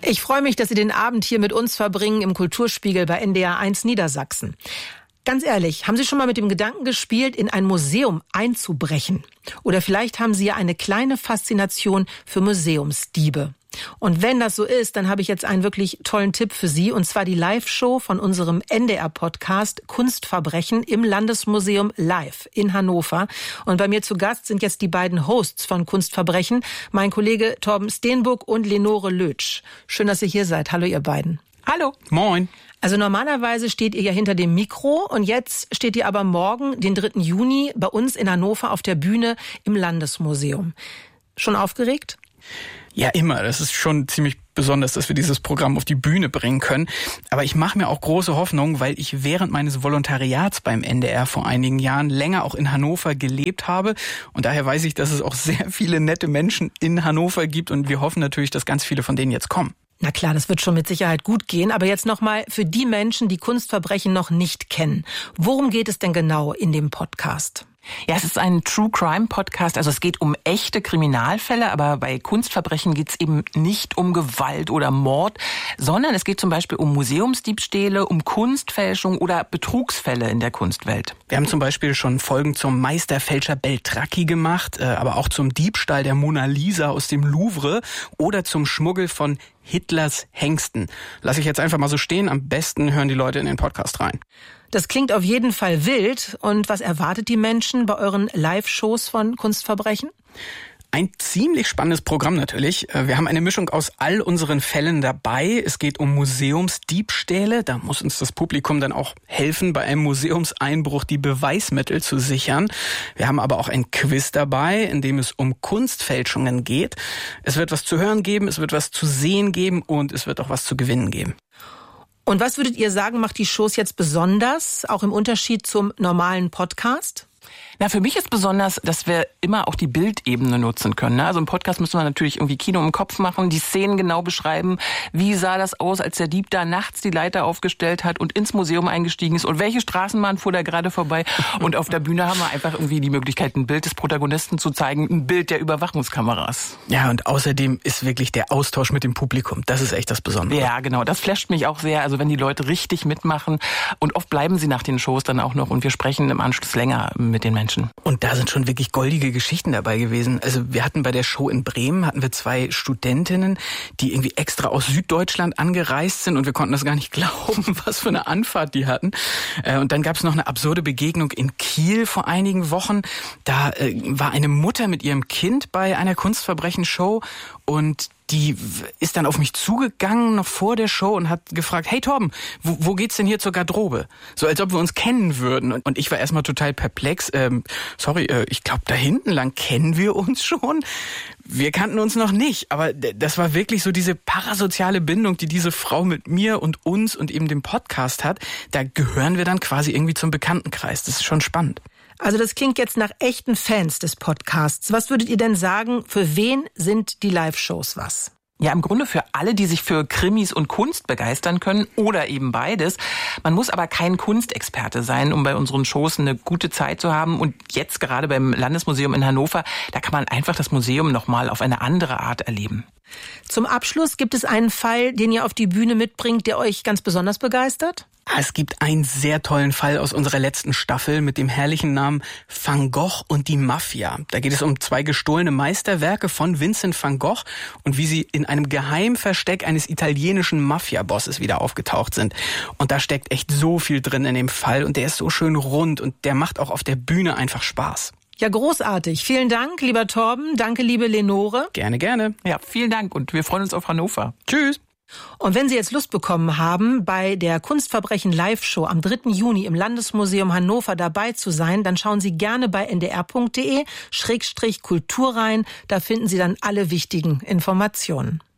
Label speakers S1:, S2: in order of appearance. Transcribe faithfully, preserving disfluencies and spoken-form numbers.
S1: Ich freue mich, dass Sie den Abend hier mit uns verbringen im Kulturspiegel bei N D R eins Niedersachsen. Ganz ehrlich, haben Sie schon mal mit dem Gedanken gespielt, in ein Museum einzubrechen? Oder vielleicht haben Sie ja eine kleine Faszination für Museumsdiebe. Und wenn das so ist, dann habe ich jetzt einen wirklich tollen Tipp für Sie, und zwar die Live-Show von unserem N D R-Podcast Kunstverbrechen im Landesmuseum Live in Hannover. Und bei mir zu Gast sind jetzt die beiden Hosts von Kunstverbrechen, mein Kollege Torben Steenbuck und Lenore Lötsch. Schön, dass ihr hier seid. Hallo, ihr beiden.
S2: Hallo. Moin.
S1: Also normalerweise steht ihr ja hinter dem Mikro und jetzt steht ihr aber morgen, den dritten Juni, bei uns in Hannover auf der Bühne im Landesmuseum. Schon aufgeregt?
S2: Ja, immer. Das ist schon ziemlich besonders, dass wir dieses Programm auf die Bühne bringen können. Aber ich mache mir auch große Hoffnung, weil ich während meines Volontariats beim N D R vor einigen Jahren länger auch in Hannover gelebt habe. Und daher weiß ich, dass es auch sehr viele nette Menschen in Hannover gibt. Und wir hoffen natürlich, dass ganz viele von denen jetzt kommen.
S1: Na klar, das wird schon mit Sicherheit gut gehen. Aber jetzt nochmal für die Menschen, die Kunstverbrechen noch nicht kennen. Worum geht es denn genau in dem Podcast?
S3: Ja, es ist ein True Crime Podcast, also es geht um echte Kriminalfälle, aber bei Kunstverbrechen geht es eben nicht um Gewalt oder Mord, sondern es geht zum Beispiel um Museumsdiebstähle, um Kunstfälschung oder Betrugsfälle in der Kunstwelt.
S2: Wir haben zum Beispiel schon Folgen zum Meisterfälscher Beltracchi gemacht, aber auch zum Diebstahl der Mona Lisa aus dem Louvre oder zum Schmuggel von Hitlers Hengsten. Lasse ich jetzt einfach mal so stehen, am besten hören die Leute in den Podcast rein.
S1: Das klingt auf jeden Fall wild. Und was erwartet die Menschen bei euren Live-Shows von Kunstverbrechen?
S2: Ein ziemlich spannendes Programm natürlich. Wir haben eine Mischung aus all unseren Fällen dabei. Es geht um Museumsdiebstähle. Da muss uns das Publikum dann auch helfen, bei einem Museumseinbruch die Beweismittel zu sichern. Wir haben aber auch ein Quiz dabei, in dem es um Kunstfälschungen geht. Es wird was zu hören geben, es wird was zu sehen geben und es wird auch was zu gewinnen geben.
S1: Und was würdet ihr sagen, macht die Shows jetzt besonders, auch im Unterschied zum normalen Podcast?
S3: Na, für mich ist besonders, dass wir immer auch die Bildebene nutzen können. Also im Podcast müssen wir natürlich irgendwie Kino im Kopf machen, die Szenen genau beschreiben. Wie sah das aus, als der Dieb da nachts die Leiter aufgestellt hat und ins Museum eingestiegen ist? Und welche Straßenbahn fuhr da gerade vorbei? Und auf der Bühne haben wir einfach irgendwie die Möglichkeit, ein Bild des Protagonisten zu zeigen, ein Bild der Überwachungskameras.
S2: Ja, und außerdem ist wirklich der Austausch mit dem Publikum. Das ist echt das Besondere.
S3: Ja, genau. Das flasht mich auch sehr. Also wenn die Leute richtig mitmachen. Und oft bleiben sie nach den Shows dann auch noch und wir sprechen im Anschluss länger mit den Menschen.
S2: Und da sind schon wirklich goldige Geschichten dabei gewesen. Also wir hatten bei der Show in Bremen, hatten wir zwei Studentinnen, die irgendwie extra aus Süddeutschland angereist sind und wir konnten das gar nicht glauben, was für eine Anfahrt die hatten. Und dann gab es noch eine absurde Begegnung in Kiel vor einigen Wochen. Da war eine Mutter mit ihrem Kind bei einer Kunstverbrechen-Show und die ist dann auf mich zugegangen, noch vor der Show, und hat gefragt, hey Torben, wo, wo geht's denn hier zur Garderobe? So als ob wir uns kennen würden. Und ich war erstmal total perplex. Ähm, sorry, äh, ich glaube, da hinten lang kennen wir uns schon. Wir kannten uns noch nicht, aber das war wirklich so diese parasoziale Bindung, die diese Frau mit mir und uns und eben dem Podcast hat. Da gehören wir dann quasi irgendwie zum Bekanntenkreis. Das ist schon spannend.
S1: Also das klingt jetzt nach echten Fans des Podcasts. Was würdet ihr denn sagen, für wen sind die Live-Shows was?
S3: Ja, im Grunde für alle, die sich für Krimis und Kunst begeistern können oder eben beides. Man muss aber kein Kunstexperte sein, um bei unseren Shows eine gute Zeit zu haben. Und jetzt gerade beim Landesmuseum in Hannover, da kann man einfach das Museum nochmal auf eine andere Art erleben.
S1: Zum Abschluss gibt es einen Fall, den ihr auf die Bühne mitbringt, der euch ganz besonders begeistert?
S2: Es gibt einen sehr tollen Fall aus unserer letzten Staffel mit dem herrlichen Namen Van Gogh und die Mafia. Da geht es um zwei gestohlene Meisterwerke von Vincent van Gogh und wie sie in einem Geheimversteck eines italienischen Mafia-Bosses wieder aufgetaucht sind. Und da steckt echt so viel drin in dem Fall und der ist so schön rund und der macht auch auf der Bühne einfach Spaß.
S1: Ja, großartig. Vielen Dank, lieber Torben. Danke, liebe Lenore.
S2: Gerne, gerne.
S3: Ja, vielen Dank und wir freuen uns auf Hannover.
S2: Tschüss.
S1: Und wenn Sie jetzt Lust bekommen haben, bei der Kunstverbrechen Live-Show am dritten Juni im Landesmuseum Hannover dabei zu sein, dann schauen Sie gerne bei n d r punkt d e Schrägstrich Kultur rein. Da finden Sie dann alle wichtigen Informationen.